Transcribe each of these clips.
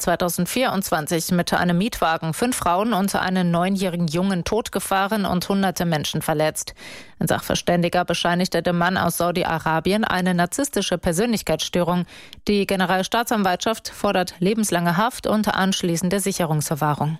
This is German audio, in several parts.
2024 mit einem Mietwagen 5 Frauen und einen 9-jährigen Jungen totgefahren und hunderte Menschen verletzt. Ein Sachverständiger bescheinigte dem Mann aus Saudi-Arabien eine narzisstische Persönlichkeitsstörung. Die Generalstaatsanwaltschaft fordert lebenslange Haft und anschließende Sicherungsverwahrung.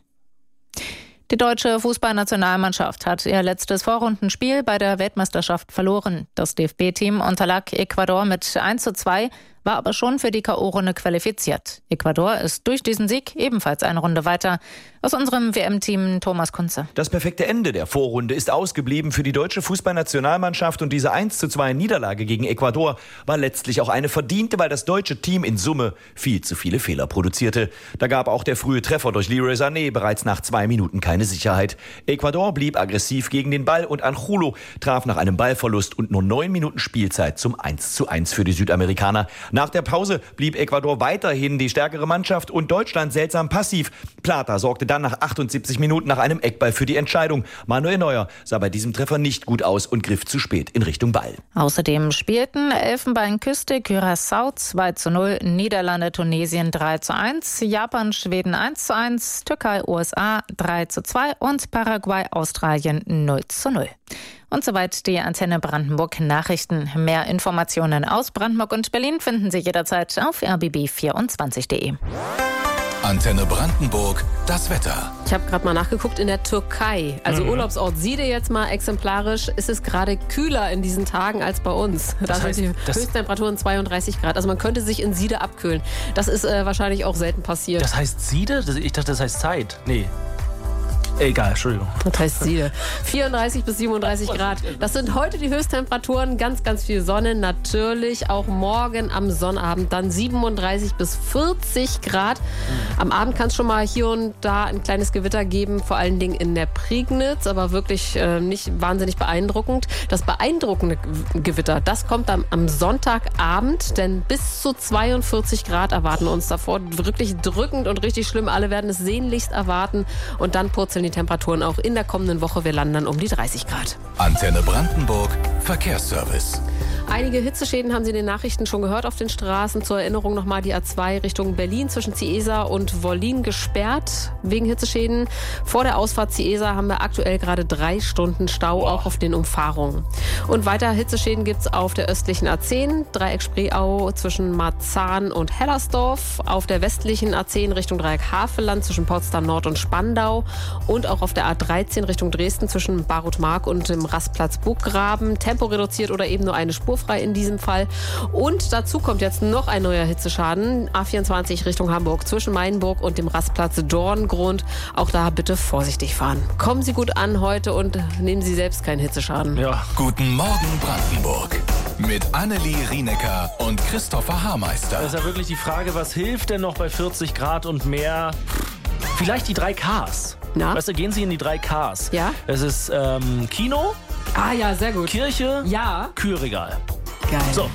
Die deutsche Fußballnationalmannschaft hat ihr letztes Vorrundenspiel bei der Weltmeisterschaft verloren. Das DFB-Team unterlag Ecuador mit 1:2, war aber schon für die K.O.-Runde qualifiziert. Ecuador ist durch diesen Sieg ebenfalls eine Runde weiter. Aus unserem WM-Team Thomas Kunze. Das perfekte Ende der Vorrunde ist ausgeblieben für die deutsche Fußballnationalmannschaft und diese 1:2 Niederlage gegen Ecuador war letztlich auch eine verdiente, weil das deutsche Team in Summe viel zu viele Fehler produzierte. Da gab auch der frühe Treffer durch Leroy Sané bereits nach 2 Minuten keine Sicherheit. Ecuador blieb aggressiv gegen den Ball und Angulo traf nach einem Ballverlust und nur 9 Minuten Spielzeit zum 1:1 für die Südamerikaner. Nach der Pause blieb Ecuador weiterhin die stärkere Mannschaft und Deutschland seltsam passiv. Plata sorgte dann nach 78 Minuten nach einem Eckball für die Entscheidung. Manuel Neuer sah bei diesem Treffer nicht gut aus und griff zu spät in Richtung Ball. Außerdem spielten Elfenbeinküste Curaçao 2:0, Niederlande Tunesien 3:1, Japan Schweden 1:1, Türkei USA 3:2 und Paraguay Australien 0:0. Und soweit die Antenne Brandenburg Nachrichten. Mehr Informationen aus Brandenburg und Berlin finden Sie jederzeit auf rbb24.de. Antenne Brandenburg, das Wetter. Ich habe gerade mal nachgeguckt in der Türkei. Also Urlaubsort Side jetzt mal exemplarisch. Ist es gerade kühler in diesen Tagen als bei uns. Da sind die Höchsttemperaturen 32 Grad. Also man könnte sich in Side abkühlen. Das ist wahrscheinlich auch selten passiert. Das heißt Side? Ich dachte, das heißt Zeit. Nee. Egal, Entschuldigung. Das heißt Side. 34 bis 37 Grad. Das sind heute die Höchsttemperaturen. Ganz, ganz viel Sonne. Natürlich auch morgen am Sonnabend dann 37 bis 40 Grad. Am Abend kann es schon mal hier und da ein kleines Gewitter geben, vor allen Dingen in der Prignitz, aber wirklich nicht wahnsinnig beeindruckend. Das beeindruckende Gewitter, das kommt am Sonntagabend, denn bis zu 42 Grad erwarten uns davor. Wirklich drückend und richtig schlimm. Alle werden es sehnlichst erwarten und dann purzeln die Temperaturen auch in der kommenden Woche. Wir landen dann um die 30 Grad. Antenne Brandenburg, Verkehrsservice. Einige Hitzeschäden haben Sie in den Nachrichten schon gehört auf den Straßen. Zur Erinnerung nochmal die A2 Richtung Berlin zwischen Ciesa und Wollin gesperrt wegen Hitzeschäden. Vor der Ausfahrt Ciesa haben wir aktuell gerade 3 Stunden Stau, auch auf den Umfahrungen. Und weiter Hitzeschäden gibt es auf der östlichen A10, Dreieck Spreeau zwischen Marzahn und Hellersdorf, auf der westlichen A10 Richtung Dreieck Havelland zwischen Potsdam Nord und Spandau und auch auf der A13 Richtung Dresden zwischen Barutmark und dem Rastplatz Burggraben. Tempo reduziert oder eben nur eine Spur frei in diesem Fall. Und dazu kommt jetzt noch ein neuer Hitzeschaden. A24 Richtung Hamburg zwischen Mainburg und dem Rastplatz Dorngrund. Auch da bitte vorsichtig fahren. Kommen Sie gut an heute und nehmen Sie selbst keinen Hitzeschaden. Ja. Guten Morgen Brandenburg. Mit Annelie Rienecker und Christopher Haarmeister. Das ist ja wirklich die Frage, was hilft denn noch bei 40 Grad und mehr? Vielleicht die 3 Ks. Na? Weißt du, gehen Sie in die 3 Ks. Ja. Es ist Kino, Ah ja, sehr gut. Kirche, Ja. Kühlregal. Geil. So,